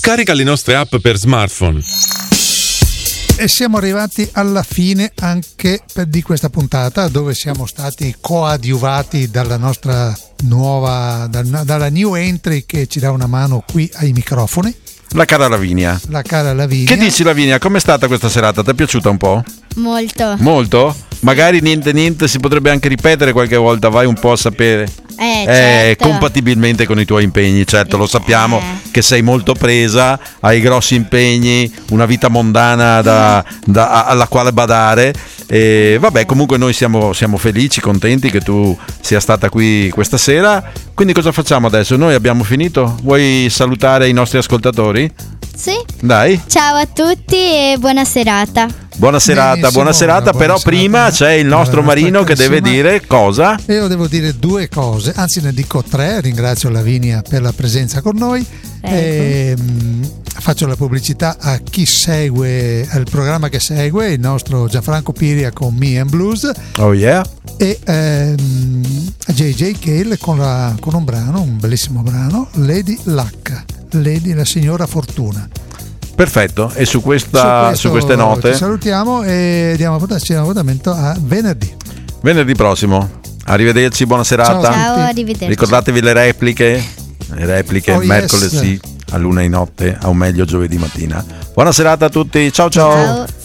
Scarica le nostre app per smartphone. E siamo arrivati alla fine anche di questa puntata, dove siamo stati coadiuvati dalla nostra dalla new entry che ci dà una mano qui ai microfoni. La cara Lavinia. Che dici, Lavinia? Com'è stata questa serata? Ti è piaciuta un po'? Molto. Molto? Magari niente si potrebbe anche ripetere qualche volta, vai un po' a sapere. Certo. Compatibilmente con i tuoi impegni, certo, lo sappiamo che sei molto presa, hai grossi impegni, una vita mondana alla quale badare. E vabbè, comunque noi siamo felici, contenti che tu sia stata qui questa sera. Quindi cosa facciamo adesso? Noi abbiamo finito? Vuoi salutare i nostri ascoltatori? Sì. Dai. Ciao a tutti e buona serata. Buona serata, però prima c'è il nostro Marino che deve dire cosa? Io devo dire due cose, anzi ne dico tre. Ringrazio Lavinia per la presenza con noi. Faccio la pubblicità a chi segue il programma che segue, il nostro Gianfranco Piria con Me and Blues. Oh yeah. E a JJ Cale con un brano, un bellissimo brano, Lady Luck, la signora Fortuna. Perfetto, e su queste note ci salutiamo e diamo appuntamento a venerdì prossimo. Arrivederci, buona serata. Ciao, arrivederci. Ricordatevi le repliche mercoledì yes. a 1 di notte, a un meglio giovedì mattina. Buona serata a tutti, ciao. Ciao.